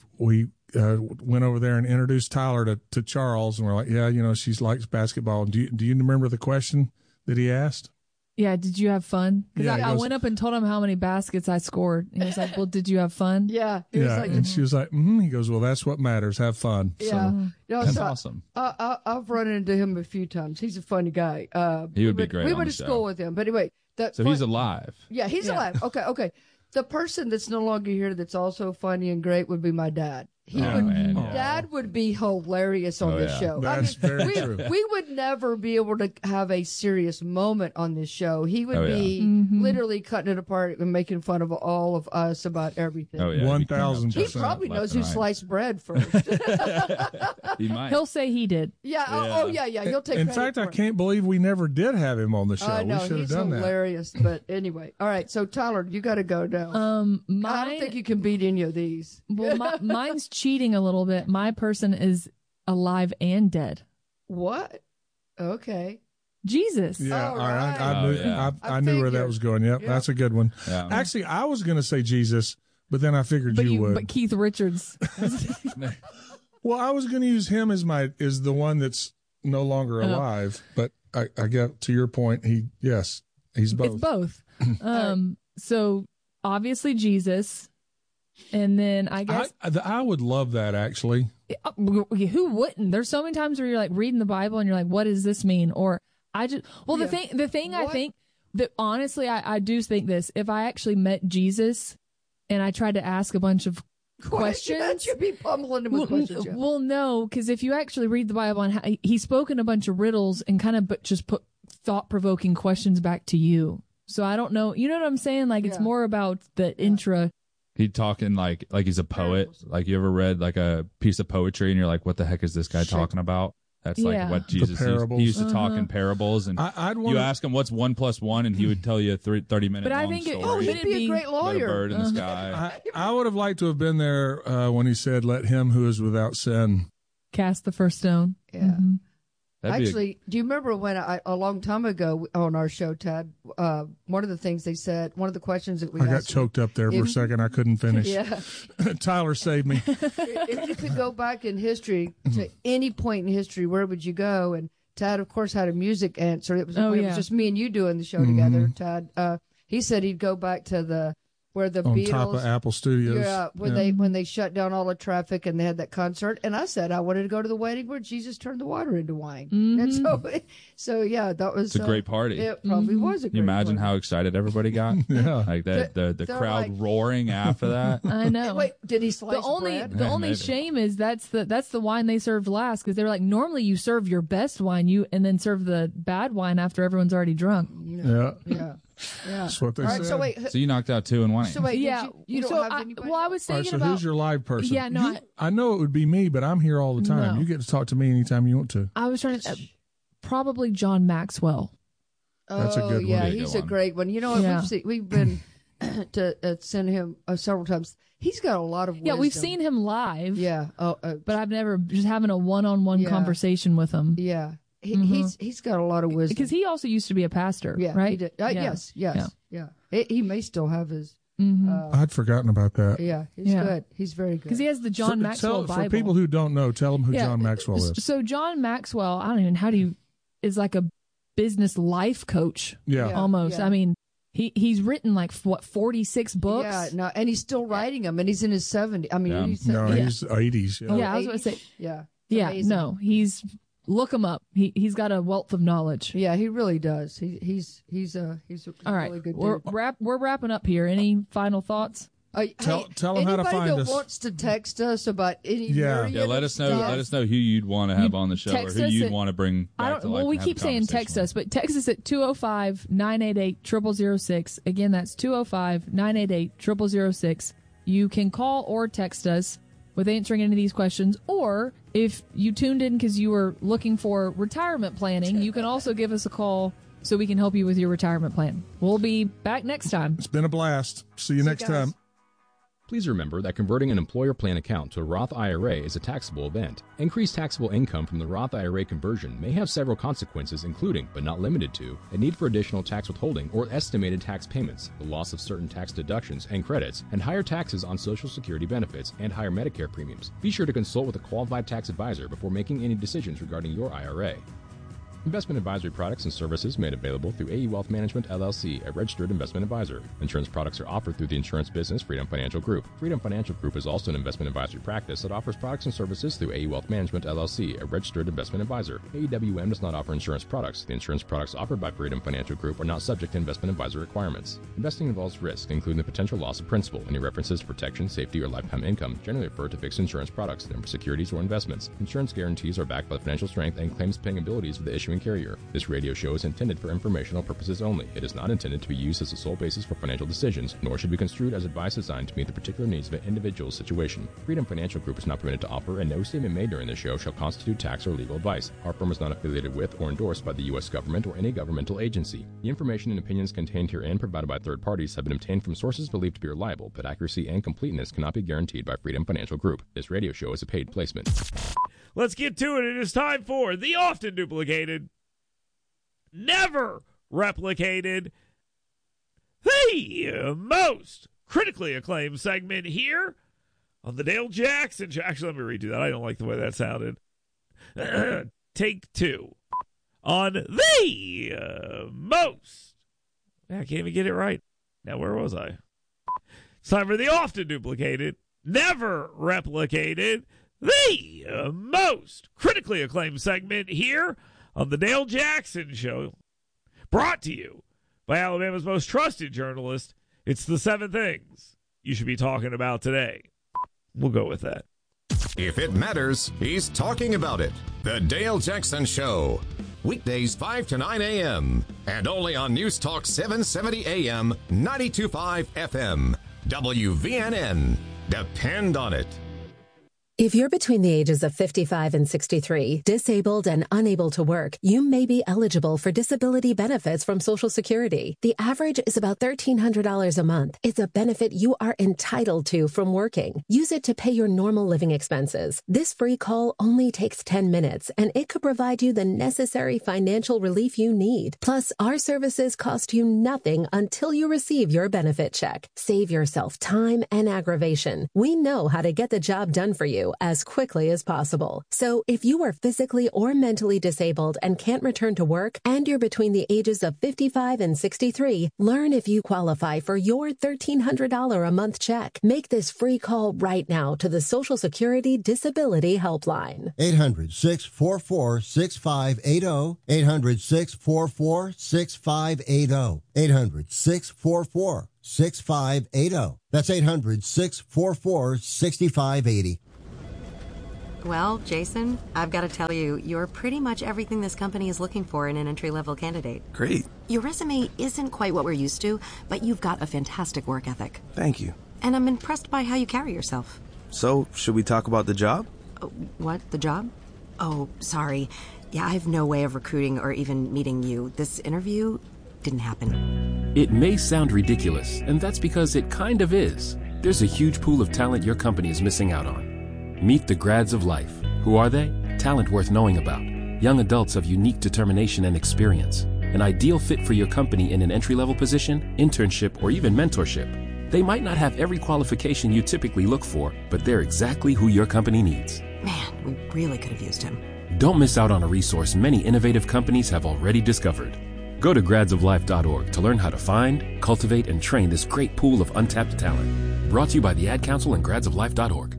went over there and introduced Tyler to Charles, and we're like, yeah, you know, she likes basketball. Do you remember the question that he asked? Yeah, did you have fun? Because Yeah, he I goes- went up and told him how many baskets I scored. And he was like, well, did you have fun? Yeah, he was Yeah, like, and she was like, He goes, well, that's what matters. Have fun. yeah. So, No, That's so awesome. I've run into him a few times. He's a funny guy. He would be great We on went the to show. school with him, but anyway. So he's alive. Yeah, he's alive. Okay. The person that's no longer here that's also funny and great would be my dad. Man, yeah. Dad would be hilarious on Oh, this yeah. show. That's very true. We would never be able to have a serious moment on this show. He would Oh, yeah. be Mm-hmm. literally cutting it apart and making fun of all of us about everything. Oh yeah, 1,000%. He probably Left knows and who right. sliced bread first. He might. He'll say he did. Yeah. Oh yeah. He'll take. In credit fact, for I it. can't believe we never did have him on the show. I know we should have he's done that. hilarious, but anyway. All right, so Tyler, you got to go now. I don't Mine, think you can beat any of these. well, mine's cheating a little bit. My person is alive and dead. What? Okay. Jesus. Yeah, All all right. right. I knew, Oh, yeah. I knew where that figured. was going. Yep, Yeah. that's a good one. Yeah. Actually, I was going to say Jesus, but then I figured But you would. but Keith Richards. Well, I was going to use him as the one that's no longer alive. But I get to your point. He's both. It's both. So obviously Jesus, and then I guess I would love that actually. who wouldn't? There's so many times where you're like reading the Bible and you're like, what does this mean? Or I just the thing I What? think that honestly I do think this. If I actually met Jesus and I tried to ask a bunch of questions. You'd be pummeling him with questions. Yeah. Well, no, because if you actually read the Bible and he spoke in a bunch of riddles and kind of just put thought-provoking questions back to you. So I don't know. You know what I'm saying? Like it's Yeah. more about the intra. He'd talking like he's a poet. Like you ever read like a piece of poetry and you're like, what the heck is this guy talking about? That's like Yeah. what Jesus parables. he used to talk in parables. And I'd want you ask him what's 1 + 1 and he would tell you a 30-minute But I long think story. but He'd be a great About a lawyer. bird in the sky. I would have liked to have been there when he said, "Let him who is without sin." Cast the first stone. Yeah. Actually, do you remember when a long time ago on our show, Tad, one of the things they said, one of the questions that we asked. I got choked up there for a second. I couldn't finish. Yeah. Tyler saved me. If you could go back in history to any point in history, where would you go? And Tad, of course, had a music answer. It was, it was just me and you doing the show together, Tad. He said he'd go back to where the on Beatles, top of Apple Studios. Yeah, when they shut down all the traffic and they had that concert. And I said I wanted to go to the wedding where Jesus turned the water into wine. And so yeah, that was a great party. It probably was a great Can you imagine party. how excited everybody got? Yeah. Like the crowd roaring after that. I know. Wait, did he slice bread? The only shame is that's the wine they served last, because they're like, normally you serve your best wine and then serve the bad wine after everyone's already drunk. Yeah. That's what they said. So you knocked out 2 and 1. So wait, yeah. you don't have anybody? Well, I was thinking so about. who's your live person? Yeah, no, I know it would be me, but I'm here all the time. No. You get to talk to me anytime you want to. I was trying to probably John Maxwell. That's a good one. Yeah, he's a great one. You know what? We've been to send him several times. He's got a lot of wisdom. Yeah, we've seen him live. Yeah, but I've never just having a one-on-one conversation with him. Yeah, he's got a lot of wisdom because he also used to be a pastor. Yeah, right. He did. Yes. He may still have his. I'd forgotten about that. Yeah, he's good. He's very good because he has the John Maxwell Bible. For people who don't know, tell them who John Maxwell is. So John Maxwell, I don't even is like a business life coach. Yeah, almost. Yeah. I mean, he's written like 46 books. Yeah, no, and he's still writing them, and he's in his 70s. I mean, he's 80s. Yeah, I was going to say. Yeah, amazing. No, he's. Look him up. He's got a wealth of knowledge. Yeah, he really does. He's a all right. Really good dude. We're wrapping up here. Any final thoughts? Tell them how to find us. Anybody that wants to text us about any let us know. Let us know who you'd want to have on the show or who you'd want to bring back to life. Well, we keep saying text us, but text us at 205-988-0006. Again, that's 205-988-0006. You can call or text us with answering any of these questions, or if you tuned in because you were looking for retirement planning, you can also give us a call so we can help you with your retirement plan. We'll be back next time. It's been a blast. See you next time. Please remember that converting an employer plan account to a Roth IRA is a taxable event. Increased taxable income from the Roth IRA conversion may have several consequences, including, but not limited to, a need for additional tax withholding or estimated tax payments, the loss of certain tax deductions and credits, and higher taxes on Social Security benefits and higher Medicare premiums. Be sure to consult with a qualified tax advisor before making any decisions regarding your IRA. Investment advisory products and services made available through AE Wealth Management, LLC, a registered investment advisor. Insurance products are offered through the insurance business Freedom Financial Group. Freedom Financial Group is also an investment advisory practice that offers products and services through AE Wealth Management, LLC, a registered investment advisor. AEWM does not offer insurance products. The insurance products offered by Freedom Financial Group are not subject to investment advisor requirements. Investing involves risk, including the potential loss of principal. Any references to protection, safety, or lifetime income generally refer to fixed insurance products, never securities or investments. Insurance guarantees are backed by the financial strength and claims-paying abilities of the issuing carrier. This radio show is intended for informational purposes only. It is not intended to be used as the sole basis for financial decisions, nor should be construed as advice designed to meet the particular needs of an individual's situation. Freedom Financial Group is not permitted to offer, and no statement made during this show shall constitute tax or legal advice. Our firm is not affiliated with or endorsed by the U.S. government or any governmental agency. The information and opinions contained herein provided by third parties have been obtained from sources believed to be reliable, but accuracy and completeness cannot be guaranteed by Freedom Financial Group. This radio show is a paid placement. Let's get to it. It is time for the often duplicated, never replicated, the most critically acclaimed segment here on the Dale Jackson Show. Actually, let me redo that. I don't like the way that sounded. Take two. On the most. I can't even get it right. Now, where was I? It's time for the often duplicated, never replicated, the most critically acclaimed segment here on the Dale Jackson Show, brought to you by Alabama's most trusted journalist. It's the 7 things you should be talking about today. We'll go with that. If it matters, he's talking about it. The Dale Jackson Show. Weekdays 5 to 9 a.m. And only on News Talk 770 a.m., 92.5 FM. WVNN. Depend on it. If you're between the ages of 55 and 63, disabled and unable to work, you may be eligible for disability benefits from Social Security. The average is about $1,300 a month. It's a benefit you are entitled to from working. Use it to pay your normal living expenses. This free call only takes 10 minutes, and it could provide you the necessary financial relief you need. Plus, our services cost you nothing until you receive your benefit check. Save yourself time and aggravation. We know how to get the job done for you as quickly as possible. So if you are physically or mentally disabled and can't return to work, and you're between the ages of 55 and 63, learn if you qualify for your $1,300 a month check. Make this free call right now to the Social Security Disability Helpline. 800-644-6580. 800-644-6580. 800-644-6580. That's 800-644-6580. Well, Jason, I've got to tell you, you're pretty much everything this company is looking for in an entry-level candidate. Great. Your resume isn't quite what we're used to, but you've got a fantastic work ethic. Thank you. And I'm impressed by how you carry yourself. So, should we talk about the job? What? The job? Oh, sorry. Yeah, I have no way of recruiting or even meeting you. This interview didn't happen. It may sound ridiculous, and that's because it kind of is. There's a huge pool of talent your company is missing out on. Meet the grads of life. Who are they? Talent worth knowing about. Young adults of unique determination and experience. An ideal fit for your company in an entry-level position, internship, or even mentorship. They might not have every qualification you typically look for, but they're exactly who your company needs. Man, we really could have used him. Don't miss out on a resource many innovative companies have already discovered. Go to gradsoflife.org to learn how to find, cultivate, and train this great pool of untapped talent. Brought to you by the Ad Council and gradsoflife.org.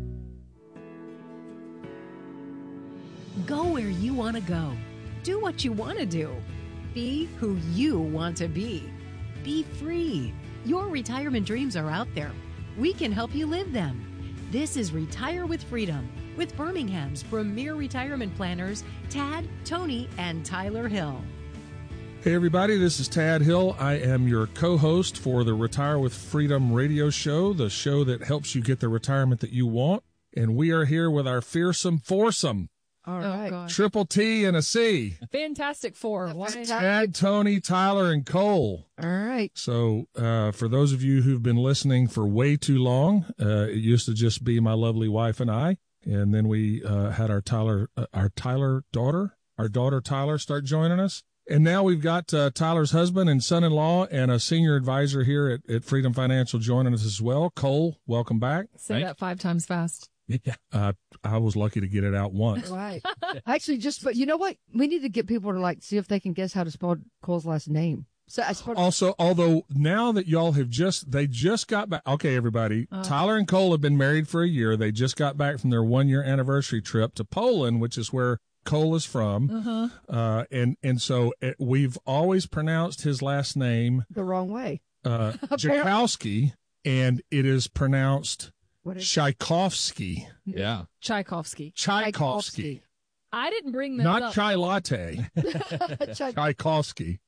Go where you want to go. Do what you want to do. Be who you want to be. Be free. Your retirement dreams are out there. We can help you live them. This is Retire with Freedom with Birmingham's premier retirement planners, Tad, Tony, and Tyler Hill. Hey, everybody, this is Tad Hill. I am your co-host for the Retire with Freedom radio show, the show that helps you get the retirement that you want. And we are here with our fearsome foursome. All right. Triple T and a C. Fantastic Four. Tad, Tony, Tyler, and Cole. All right. So for those of you who've been listening for way too long, it used to just be my lovely wife and I. And then we had our daughter Tyler start joining us. And now we've got Tyler's husband and son-in-law and a senior advisor here at Freedom Financial joining us as well. Cole, welcome back. Say that 5 times fast. Yeah. I was lucky to get it out once. Right. Actually, but you know what? We need to get people to see if they can guess how to spell Cole's last name. So also, although now that y'all have they just got back. Okay, everybody. Tyler and Cole have been married for a year. They just got back from their 1-year anniversary trip to Poland, which is where Cole is from. And so we've always pronounced his last name the wrong way. Jakowski, and it is pronounced Tchaikovsky. Yeah. Tchaikovsky. I didn't bring this up. Not chai latte. Tchaikovsky.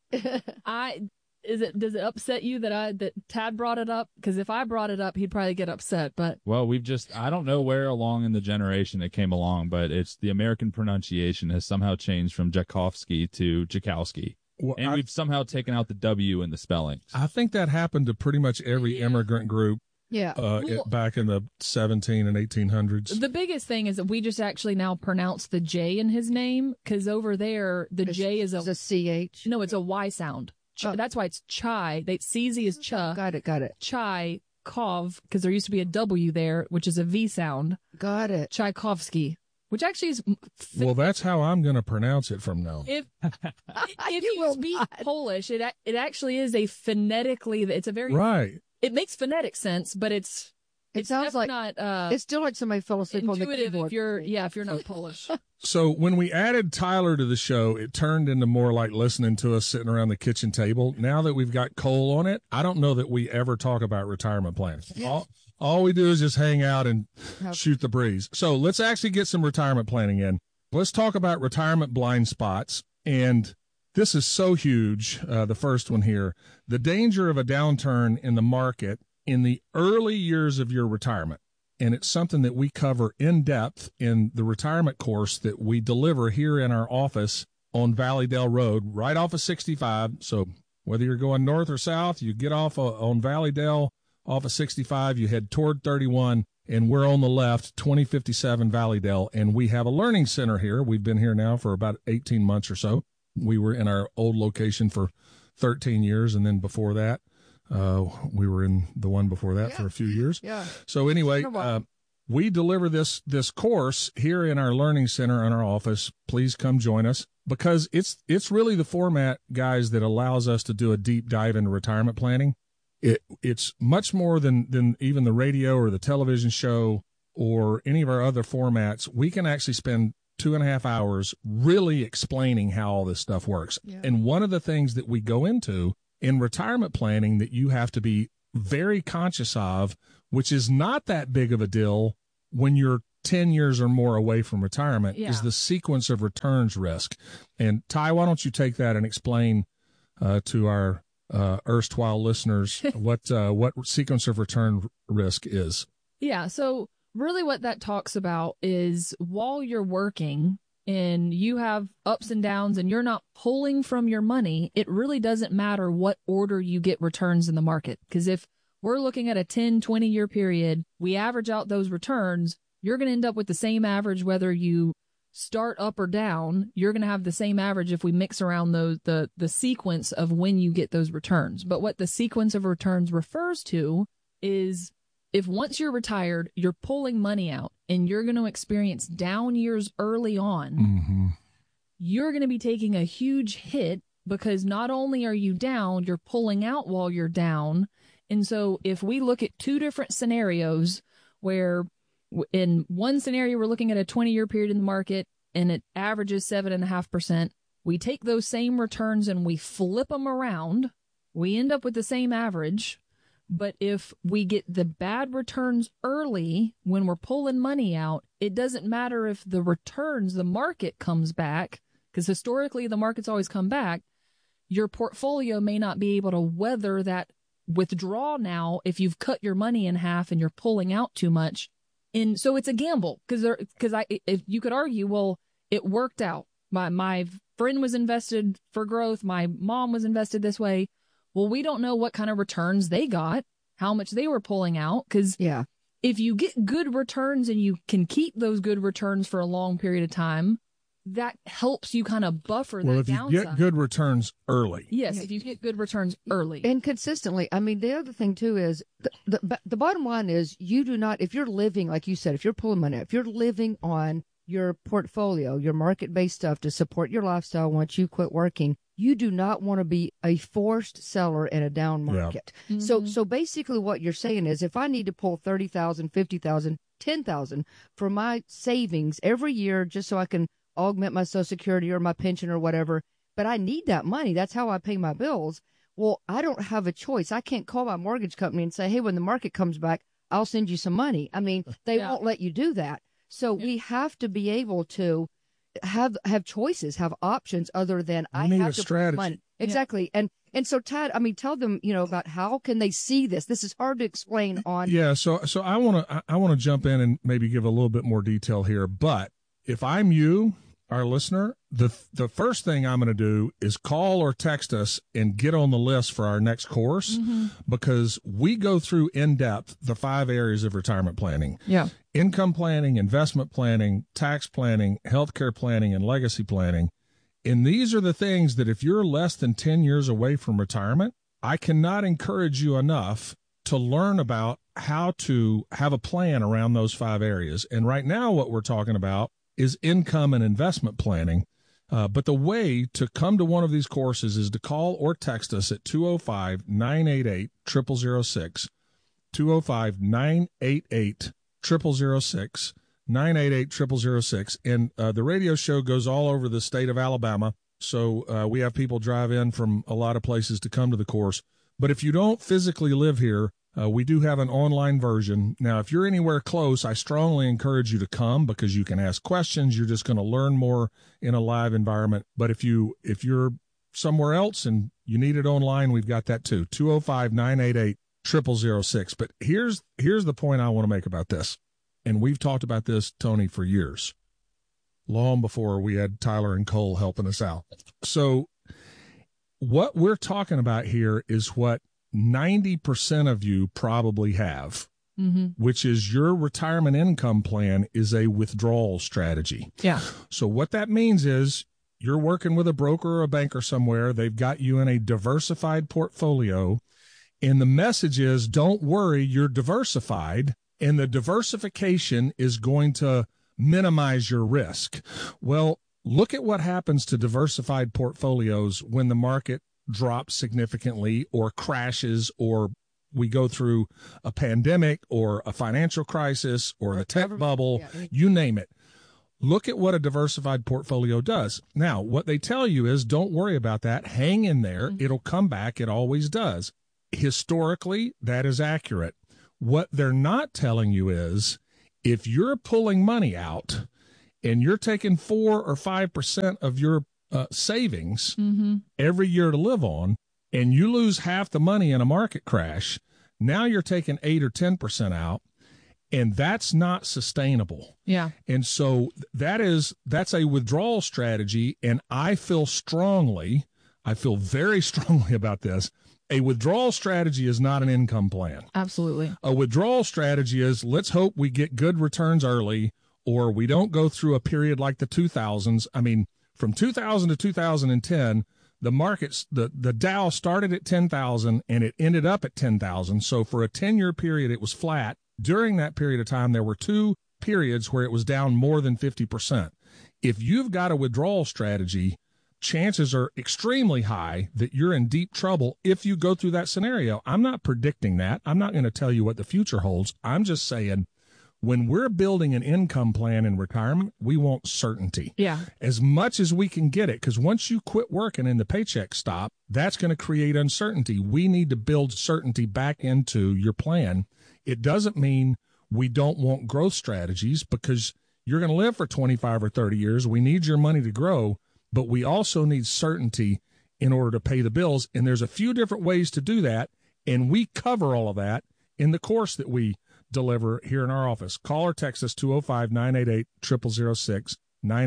Does it upset you that Tad brought it up? Because if I brought it up, he'd probably get upset. But I don't know where along in the generation it came along, but it's the American pronunciation has somehow changed from Jakowski to Jakowski. Well, and we've somehow taken out the W in the spellings. I think that happened to pretty much every immigrant group. Yeah. Back in the 17 and 1800s. The biggest thing is that we just actually now pronounce the J in his name, because over there, the J is a CH. No, it's a Y sound. That's why it's Chai. CZ is Cha. Got it. Chai Kov, because there used to be a W there, which is a V sound. Got it. Tchaikovsky, which actually is. Well, that's how I'm going to pronounce it from now. If you speak Polish, it actually is a phonetically. It's a very right. It makes phonetic sense, but it sounds like not. It's still like somebody fell asleep on the keyboard. If you're not Polish. So when we added Tyler to the show, it turned into more like listening to us sitting around the kitchen table. Now that we've got Cole on it, I don't know that we ever talk about retirement planning. Yeah. All we do is just hang out and shoot the breeze. So let's actually get some retirement planning in. Let's talk about retirement blind spots. And this is so huge, the first one here. The danger of a downturn in the market in the early years of your retirement. and it's something that we cover in depth in the retirement course that we deliver here in our office on Valleydale Road, right off of 65. So whether you're going north or south, you get off on Valleydale, off of 65, you head toward 31, and we're on the left, 2057 Valleydale, and we have a learning center here. We've been here now for about 18 months or so. We were in our old location for 13 years, and then before that, we were in the one before that for a few years. Yeah. So anyway, we deliver this course here in our learning center in our office. Please come join us, because it's really the format, guys, that allows us to do a deep dive into retirement planning. It's much more than even the radio or the television show or any of our other formats. We can actually spend 2.5 hours really explaining how all this stuff works. Yeah. And one of the things that we go into in retirement planning that you have to be very conscious of, which is not that big of a deal when you're 10 years or more away from retirement, is the sequence of returns risk. And Ty, why don't you take that and explain to our erstwhile listeners what sequence of return risk is? Yeah. So really what that talks about is while you're working and you have ups and downs and you're not pulling from your money, it really doesn't matter what order you get returns in the market. Because if we're looking at a 10, 20-year period, we average out those returns, you're going to end up with the same average whether you start up or down. You're going to have the same average if we mix around the sequence of when you get those returns. But what the sequence of returns refers to is if once you're retired, you're pulling money out and you're going to experience down years early on, you're going to be taking a huge hit, because not only are you down, you're pulling out while you're down. And so if we look at two different scenarios where in one scenario, we're looking at a 20-year period in the market and it averages 7.5%. We take those same returns and we flip them around. We end up with the same average. But if we get the bad returns early when we're pulling money out, it doesn't matter if the returns, the market comes back, because historically the market's always come back. Your portfolio may not be able to weather that withdrawal now if you've cut your money in half and you're pulling out too much. And so it's a gamble, because if you could argue, well, it worked out. My friend was invested for growth. My mom was invested this way. Well, we don't know what kind of returns they got, how much they were pulling out. Because if you get good returns and you can keep those good returns for a long period of time, that helps you kind of buffer that downside. Well, if you get good returns early. Yes, if you get good returns early. And consistently. I mean, the other thing, too, is the bottom line is you do not, if you're living, like you said, if you're pulling money out, if you're living on your portfolio, your market-based stuff to support your lifestyle once you quit working, you do not want to be a forced seller in a down market. Yeah. So basically what you're saying is if I need to pull $30,000, $50,000, $10,000 from my savings every year just so I can augment my Social Security or my pension or whatever, but I need that money. That's how I pay my bills. Well, I don't have a choice. I can't call my mortgage company and say, hey, when the market comes back, I'll send you some money. I mean, they won't let you do that. So we have to be able to have choices, have options other than I have to put money. Exactly. Yeah. And so Tad, I mean, tell them, about how can they see this? This is hard to explain on. Yeah. So I want to jump in and maybe give a little bit more detail here, but if I'm you, our listener, the first thing I'm going to do is call or text us and get on the list for our next course, because we go through in depth the 5 areas of retirement planning. Yeah. Income planning, investment planning, tax planning, healthcare planning, and legacy planning. And these are the things that if you're less than 10 years away from retirement, I cannot encourage you enough to learn about how to have a plan around those 5 areas. And right now what we're talking about is income and investment planning. But the way to come to one of these courses is to call or text us at 205-988-0006, 205-988-0006, 988-0006. And the radio show goes all over the state of Alabama. So we have people drive in from a lot of places to come to the course. But if you don't physically live here, we do have an online version. Now, if you're anywhere close, I strongly encourage you to come because you can ask questions. You're just going to learn more in a live environment. But if you're somewhere else and you need it online, we've got that too. 205-988-0006. But here's the point I want to make about this. and we've talked about this, Tony, for years, long before we had Tyler and Cole helping us out. So what we're talking about here is what 90% of you probably have, which is your retirement income plan is a withdrawal strategy. Yeah. So what that means is you're working with a broker or a banker somewhere. They've got you in a diversified portfolio. And the message is, don't worry, you're diversified. And the diversification is going to minimize your risk. Well, look at what happens to diversified portfolios when the market drops significantly or crashes, or we go through a pandemic or a financial crisis or the tech bubble, you name it. Look at what a diversified portfolio does. Now, what they tell you is don't worry about that. Hang in there. It'll come back. It always does. Historically, that is accurate. What they're not telling you is if you're pulling money out and you're taking 4 or 5% of your savings every year to live on, and you lose half the money in a market crash, now you're taking 8 or 10% out, and that's not sustainable. Yeah. And so that's a withdrawal strategy, and I feel very strongly about this. A withdrawal strategy is not an income plan. Absolutely. A withdrawal strategy is, let's hope we get good returns early, or we don't go through a period like the 2000s. I mean, from 2000 to 2010, the markets, the Dow started at 10,000 and it ended up at 10,000. So for a 10-year period, it was flat. During that period of time, there were 2 periods where it was down more than 50%. If you've got a withdrawal strategy, chances are extremely high that you're in deep trouble if you go through that scenario. I'm not predicting that. I'm not going to tell you what the future holds. I'm just saying, when we're building an income plan in retirement, we want certainty. Yeah. As much as we can get it, because once you quit working and the paycheck stop, that's going to create uncertainty. We need to build certainty back into your plan. It doesn't mean we don't want growth strategies, because you're going to live for 25 or 30 years. We need your money to grow, but we also need certainty in order to pay the bills. And there's a few different ways to do that, and we cover all of that in the course that we deliver here in our office. Call or text us 205-988-0006,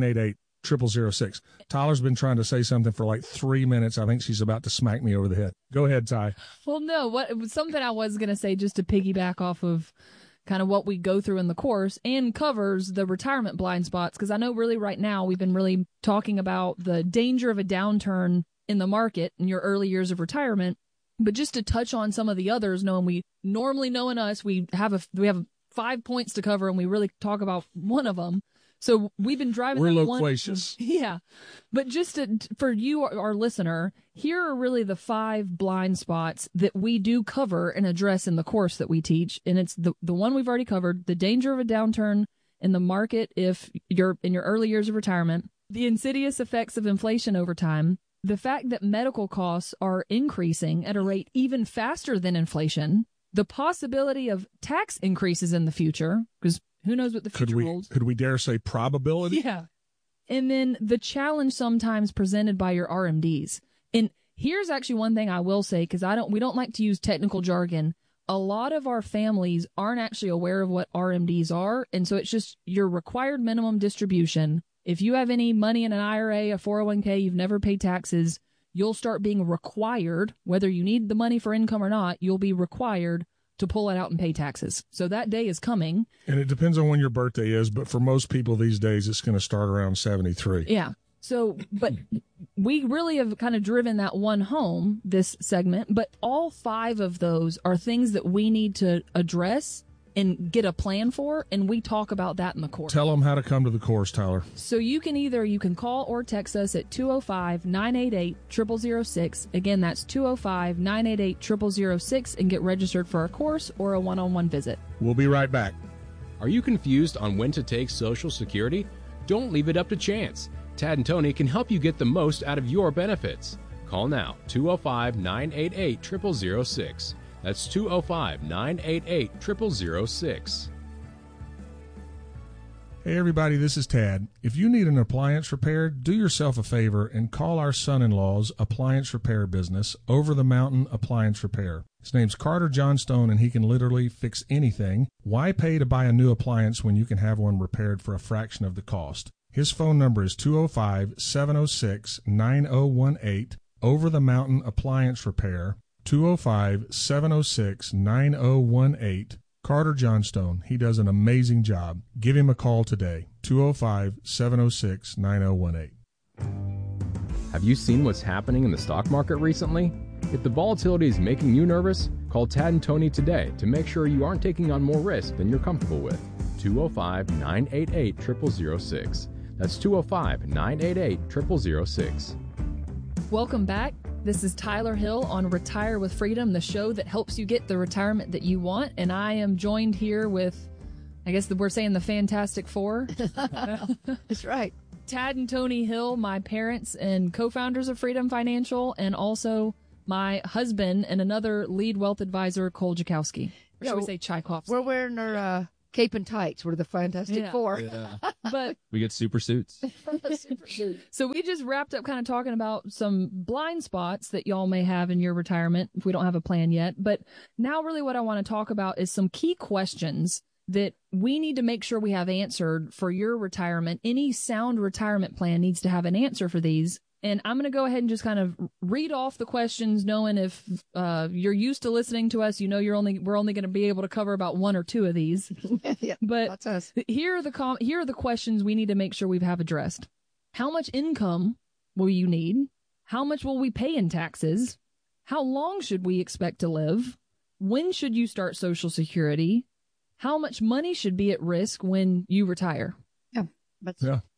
988-0006. Tyler's been trying to say something for like 3 minutes. I think she's about to smack me over the head. Go ahead, Ty. Well, no, something I was going to say, just to piggyback off of kind of what we go through in the course, and covers the retirement blind spots, because I know really right now we've been really talking about the danger of a downturn in the market in your early years of retirement. But just to touch on some of the others, knowing us, we have 5 points to cover, and we really talk about one of them. So we've been driving. We're loquacious. Yeah. But just for you, our listener, here are really the 5 blind spots that we do cover and address in the course that we teach. And it's the one we've already covered: the danger of a downturn in the market if you're in your early years of retirement, the insidious effects of inflation over time, the fact that medical costs are increasing at a rate even faster than inflation, the possibility of tax increases in the future, because who knows what the future holds. Could we dare say probability? Yeah. And then the challenge sometimes presented by your RMDs. And here's actually one thing I will say, because we don't like to use technical jargon. A lot of our families aren't actually aware of what RMDs are, and so it's just your required minimum distribution. If you have any money in an IRA, a 401k, you've never paid taxes, you'll start being required, whether you need the money for income or not, you'll be required to pull it out and pay taxes. So that day is coming. And it depends on when your birthday is, but for most people these days, it's going to start around 73. Yeah. So, but we really have kind of driven that one home, this segment, but all 5 of those are things that we need to address and get a plan for, and we talk about that in the course. Tell them how to come to the course, Tyler. So you can call or text us at 205-988-0006. Again, that's 205-988-0006, and get registered for a course or a one-on-one visit. We'll be right back. Are you confused on when to take Social Security? Don't leave it up to chance. Tad and Tony can help you get the most out of your benefits. Call now, 205-988-0006. That's 205-988-0006. Hey everybody, this is Tad. If you need an appliance repaired, do yourself a favor and call our son-in-law's appliance repair business, Over the Mountain Appliance Repair. His name's Carter Johnstone, and he can literally fix anything. Why pay to buy a new appliance when you can have one repaired for a fraction of the cost? His phone number is 205-706-9018, Over the Mountain Appliance Repair, 205-706-9018. Carter Johnstone. He does an amazing job. Give him a call today, 205-706-9018. Have you seen what's happening in the stock market recently? If the volatility is making you nervous, call Tad and Tony today to make sure you aren't taking on more risk than you're comfortable with. 205-988-0006. That's 205-988-0006. Welcome back. This is Tyler Hill on Retire with Freedom, the show that helps you get the retirement that you want. And I am joined here with, I guess we're saying the Fantastic Four. That's right. Tad and Tony Hill, my parents and co-founders of Freedom Financial, and also my husband and another lead wealth advisor, Cole Jakowski. Or should we say Tchaikovsky? We're wearing our cape and tights. We're the Fantastic Four. Yeah. But we get super suits. So we just wrapped up kind of talking about some blind spots that y'all may have in your retirement if we don't have a plan yet. But now really what I want to talk about is some key questions that we need to make sure we have answered for your retirement. Any sound retirement plan needs to have an answer for these. And I'm going to go ahead and just kind of read off the questions, knowing if you're used to listening to us, you know we're only going to be able to cover about one or two of these. Yeah, but that's us. Here are the questions we need to make sure we have addressed. How much income will you need? How much will we pay in taxes? How long should we expect to live? When should you start Social Security? How much money should be at risk when you retire? Yeah.